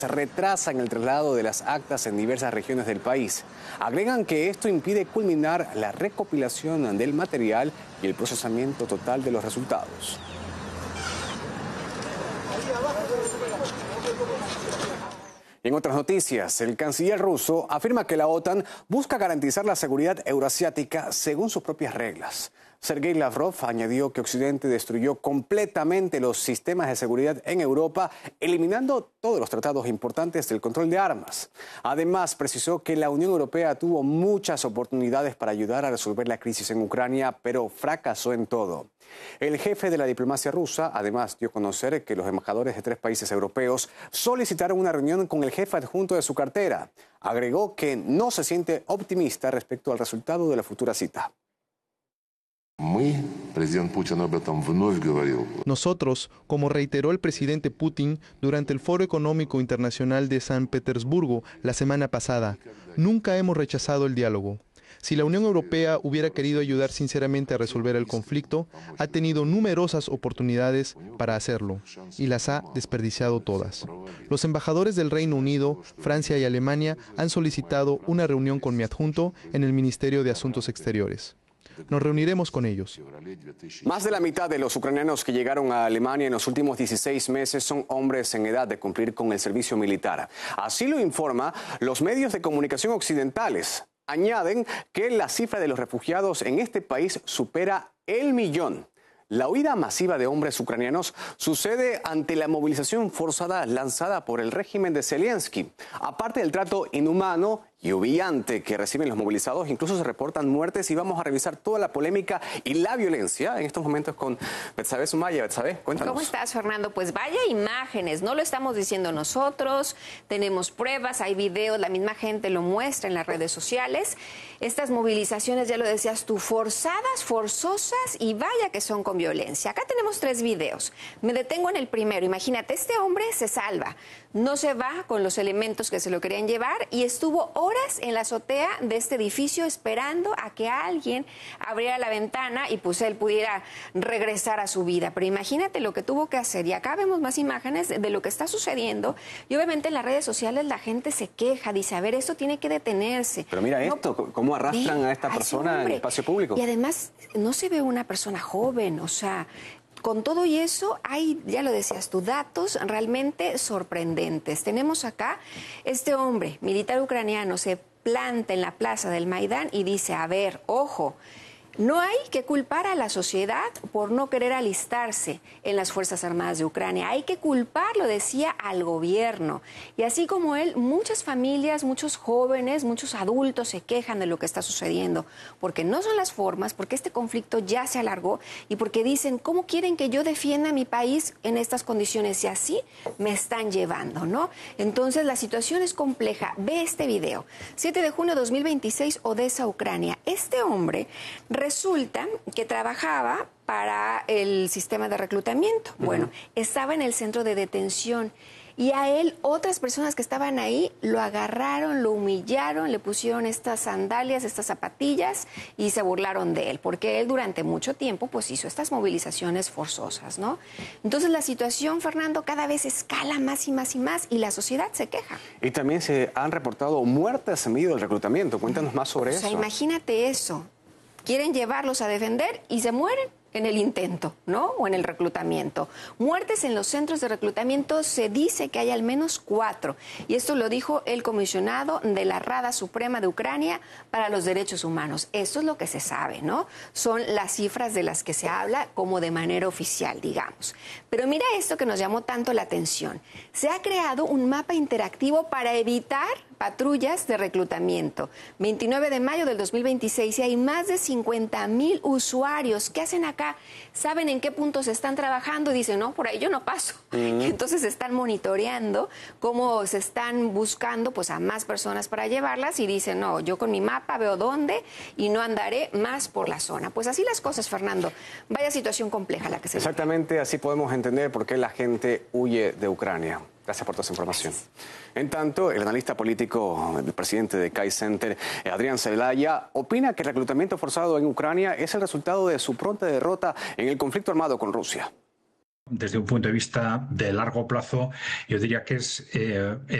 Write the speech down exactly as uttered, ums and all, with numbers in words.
retrasan el traslado de las actas en diversas regiones del país. Agregan que esto impide culminar la recopilación del material y el procesamiento total de los resultados. Y en otras noticias, el canciller ruso afirma que la OTAN busca garantizar la seguridad euroasiática según sus propias reglas. Sergei Lavrov añadió que Occidente destruyó completamente los sistemas de seguridad en Europa, eliminando todos los tratados importantes del control de armas. Además, precisó que la Unión Europea tuvo muchas oportunidades para ayudar a resolver la crisis en Ucrania, pero fracasó en todo. El jefe de la diplomacia rusa, además, dio a conocer que los embajadores de tres países europeos solicitaron una reunión con el jefe adjunto de su cartera. Agregó que no se siente optimista respecto al resultado de la futura cita. Nosotros, como reiteró el presidente Putin durante el Foro Económico Internacional de San Petersburgo la semana pasada, nunca hemos rechazado el diálogo. Si la Unión Europea hubiera querido ayudar sinceramente a resolver el conflicto, ha tenido numerosas oportunidades para hacerlo y las ha desperdiciado todas. Los embajadores del Reino Unido, Francia y Alemania han solicitado una reunión con mi adjunto en el Ministerio de Asuntos Exteriores. Nos reuniremos con ellos. Más de la mitad de los ucranianos que llegaron a Alemania en los últimos dieciséis meses son hombres en edad de cumplir con el servicio militar. Así lo informa los medios de comunicación occidentales. Añaden que la cifra de los refugiados en este país supera el millón. La huida masiva de hombres ucranianos sucede ante la movilización forzada lanzada por el régimen de Zelensky. Aparte del trato inhumano y humillante que reciben los movilizados, incluso se reportan muertes y vamos a revisar toda la polémica y la violencia en estos momentos con Betsabe Sumaya. Betsabe, cuéntanos. ¿Cómo estás, Fernando? Pues vaya imágenes, no lo estamos diciendo nosotros, tenemos pruebas, hay videos, la misma gente lo muestra en las redes sociales. Estas movilizaciones, ya lo decías tú, forzadas, forzosas y vaya que son con violencia. Acá tenemos tres videos. Me detengo en el primero. Imagínate, este hombre se salva, no se va con los elementos que se lo querían llevar y estuvo horas en la azotea de este edificio esperando a que alguien abriera la ventana y pues él pudiera regresar a su vida. Pero imagínate lo que tuvo que hacer. Y acá vemos más imágenes de lo que está sucediendo. Y obviamente en las redes sociales la gente se queja, dice, a ver, esto tiene que detenerse. Pero mira no, esto, cómo arrastran sí, a esta persona en el espacio público. Y además no se ve una persona joven, o sea... Con todo y eso, hay, ya lo decías tú, datos realmente sorprendentes. Tenemos acá este hombre, militar ucraniano, se planta en la plaza del Maidán y dice, a ver, ojo, no hay que culpar a la sociedad por no querer alistarse en las Fuerzas Armadas de Ucrania. Hay que culpar, lo decía, al gobierno. Y así como él, muchas familias, muchos jóvenes, muchos adultos se quejan de lo que está sucediendo. Porque no son las formas, porque este conflicto ya se alargó y porque dicen, ¿cómo quieren que yo defienda a mi país en estas condiciones? Y así me están llevando, ¿no? Entonces la situación es compleja. Ve este video. siete de junio de dos mil veintiséis, Odessa, Ucrania. Este hombre... Resulta que trabajaba para el sistema de reclutamiento. Uh-huh. Bueno, estaba en el centro de detención y a él otras personas que estaban ahí lo agarraron, lo humillaron, le pusieron estas sandalias, estas zapatillas y se burlaron de él, porque él durante mucho tiempo pues hizo estas movilizaciones forzosas, ¿no? Entonces la situación, Fernando, cada vez escala más y más y más y la sociedad se queja. Y también se han reportado muertes en medio del reclutamiento. Cuéntanos más sobre o eso. O sea, imagínate eso. Quieren llevarlos a defender y se mueren en el intento, ¿no? O en el reclutamiento. Muertes en los centros de reclutamiento se dice que hay al menos cuatro. Y esto lo dijo el comisionado de la Rada Suprema de Ucrania para los Derechos Humanos. Esto es lo que se sabe, ¿no? Son las cifras de las que se habla como de manera oficial, digamos. Pero mira esto que nos llamó tanto la atención. Se ha creado un mapa interactivo para evitar patrullas de reclutamiento. veintinueve de mayo del dos mil veintiséis y hay más de cincuenta mil usuarios. ¿Qué hacen acá? Saben en qué puntos están trabajando y dicen, no, por ahí yo no paso. Uh-huh. Entonces están monitoreando cómo se están buscando pues a más personas para llevarlas y dicen, no, yo con mi mapa veo dónde y no andaré más por la zona. Pues así las cosas, Fernando. Vaya situación compleja la que se Exactamente, vive. Así podemos entender por qué la gente huye de Ucrania. Gracias por toda esa información. Gracias. En tanto, el analista político, el presidente de Kai Center, Adrián Zelaya, opina que el reclutamiento forzado en Ucrania es el resultado de su pronta derrota en el conflicto armado con Rusia. Desde un punto de vista de largo plazo, yo diría que es eh,